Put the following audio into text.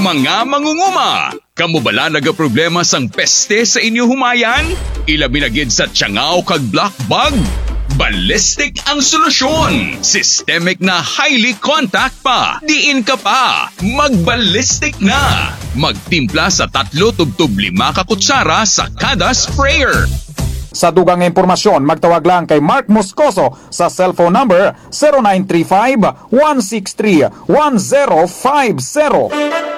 Mga mangunguma, kamo bala nagaproblema sang peste sa inyo humayan? Ilabi na gid sa tiyangaw kag black bug? Ballistic ang solusyon. Systemic na highly contact pa. Diin ka pa. Mag-ballistic na. Magtimpla sa 3-5 ka kutsara sa kada sprayer. Sa dugang impormasyon, magtawag lang kay Mark Moscoso sa cellphone number 0935-163-1050.